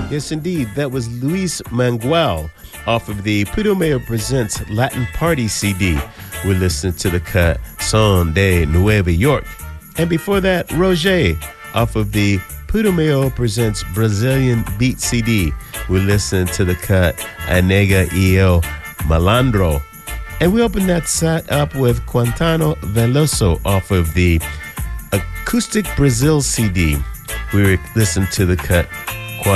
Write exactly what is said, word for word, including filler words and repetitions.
Yes, indeed. That was Luis Manguel off of the Putumayo Presents Latin Party C D. We're listening to the cut Son de Nueva York. And before that, Roger off of the Putumayo Presents Brazilian Beat C D. We're listening to the cut Anega y el Malandro. And we opened that set up with Quintano Veloso off of the Acoustic Brazil C D. We were listening to the cut